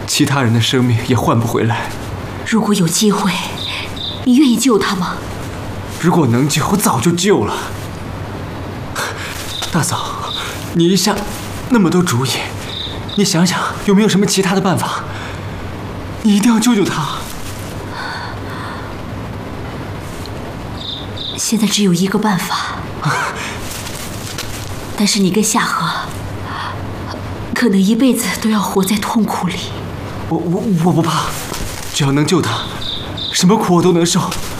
其他人的生命也换不回来。 如果有机会，你愿意救他吗？ 如果能救，我早就救了。大嫂，你一下那么多主意，你想想有没有什么其他的办法？你一定要救救他。 现在只有一个办法，但是你跟夏荷可能一辈子都要活在痛苦里。 我不怕，只要能救他，什么苦我都能受。